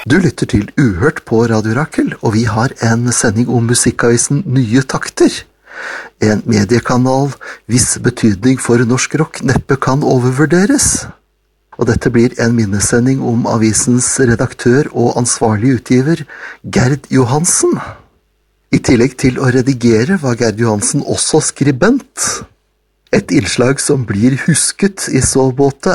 Du lytter til Uhørt på Radio Rakel, og vi har en sending om musikkavisen Nye Takter. En mediekanal hvis betydning for norsk rock neppe kan overvurderes. Og dette blir en minnessending om avisens redaktør og ansvarlig utgiver, Gerd Johansen. I tillegg til å redigere var Gerd Johansen også skribent. Et innslag som blir husket I så måte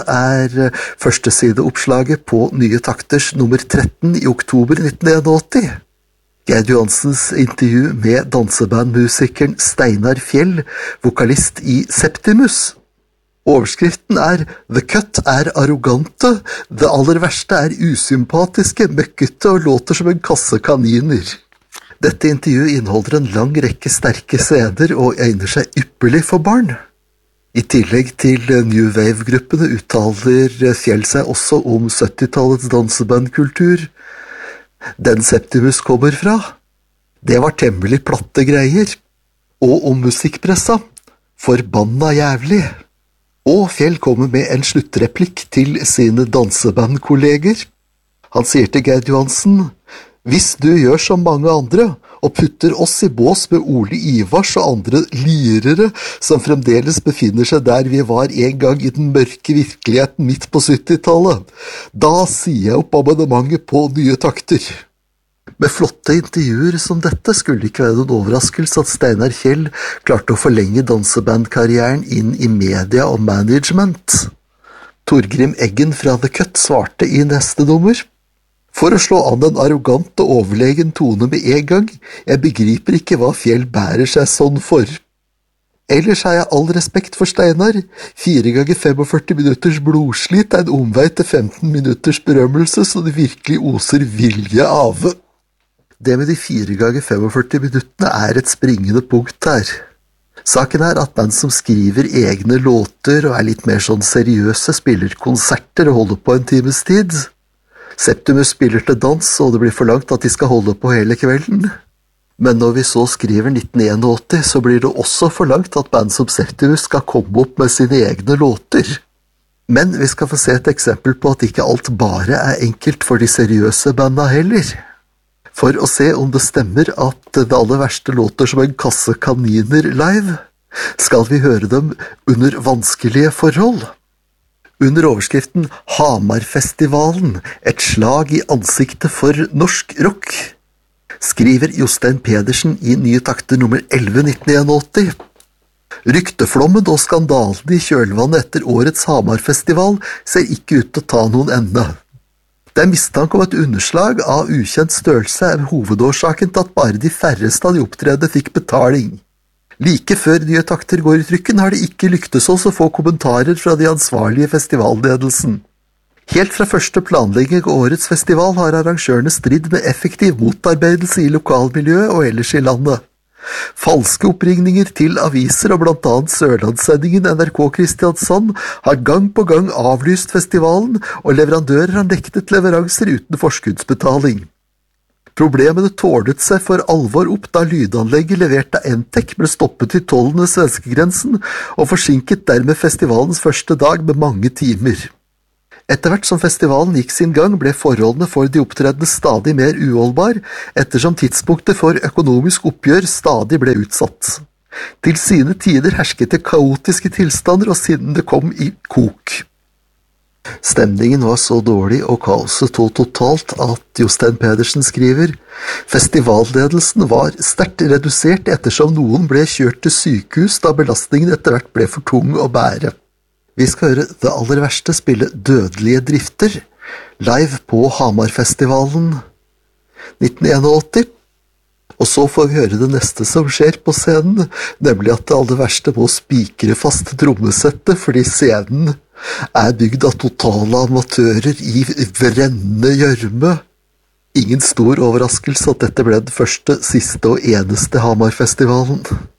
førstesideoppslaget på Nye Takters nummer 13 I oktober 1981. Gerd Johansens intervju med dansebandmusikeren Steinar Fjell, vokalist I Septimus. Overskriften «The Cut arrogante, det aller verste usympatiske, møkkete og låter som en kasse kaniner». Dette intervjuet inneholder en lang rekke sterke scener og egner seg ypperlig for barn. I tillegg til New Wave-gruppene uttaler Fjell seg også om 70-tallets dansebandkultur. Den Septimus kommer fra. Det var temmelig platte greier. Og om musikkpressa. Forbanna jævlig. Og Fjell kommer med en sluttreplikk til sine dansebandkolleger. Han sier til Gerd Johansen, «Hvis du gjør som mange andre, og putter oss I bås med Ole Ivars og andre lirere som fremdeles befinner seg der vi var en gang I den mørke virkeligheten midt på 70-tallet, da sier jeg opp abonnementet på Nye Takter». Med flotte intervjuer som dette skulle det ikke være noen overraskelse at Steinar Fjell klarte å forlenge dansebandkarrieren inn I media og management. Torgrim Eggen fra The Cut svarte I neste nummer. For å slå an en arrogant og overlegen tone med en gang, jeg begriper ikke hva Fjell bærer seg sånn for. Ellers har jeg all respekt for Steinar. 4 ganger 45 minutters blodslit en omvei til 15 minutters berømmelse, så det virkelig oser vilje av. Det med de 4 ganger 45 minuttene et springende punkt her. Saken at band som skriver egne låter og litt mer sånn seriøse, spiller konserter og holder på en times tid. Septimus spiller til dans, og det blir forlangt at de skal holde på hele kvelden. Men når vi så skriver 1981, så blir det også forlangt at band som Septimus skal komme opp med sine egne låter. Men vi skal få se et eksempel på at ikke alt bare enkelt for de seriøse banda heller. For å se om det stemmer at det aller verste låter som en kasse kaniner live, skal vi høre dem under vanskelige forhold. Under overskriften Hamarfestivalen, et slag I ansiktet for norsk rock, skriver Jostein Pedersen I Nye Takter nummer 11 1981. Rykteflommen og skandalen I kjølvannet etter årets Hamarfestival ser ikke ut til å ta noen ende. Det mistanke om et underslag av ukjent størrelse hovedårsaken til at bare de færreste av de opptredende fikk betaling. Like før Nye Takter går I trykken har det ikke lyktes oss å få kommentarer fra de ansvarlige festivalledelsen. Helt fra første planlegging av årets festival har arrangørene stridd med effektiv motarbeidelse I lokalmiljøet og ellers I landet. Falske oppringninger til aviser og blant annet Sørlandssendingen NRK Kristiansand har gang på gang avlyst festivalen, og leverandører har nektet leveranser uten forskuddsbetaling. Problemene tålet seg for alvor opp da lydanlegget levert av Entec ble stoppet I tollen ved svenskegrensen og forsinket dermed festivalens første dag med mange timer. Etter hvert som festivalen gikk sin gang ble forholdene for de opptredende stadig mer uholdbar, ettersom tidspunktet for økonomisk oppgjør stadig ble utsatt. Til sine tider hersket det kaotiske tilstander og sinnene kom I kok. Stemningen var så dårlig og kaoset totalt at Jostein Pedersen skriver «Festivalledelsen var sterkt redusert ettersom noen ble kjørt til sykehus da belastningen etter hvert ble for tung å bære». Vi skal høre det aller verste spille Dødelige drifter live på Hamarfestivalen 1981. Og så får vi høre det neste som skjer på scenen, nemlig at det aller verste må spikre fast trommesettet fordi scenen bygd av totale amatører I brennende gjørme. Ingen stor overraskelse at dette ble den første, siste og eneste Hamarfestivalen.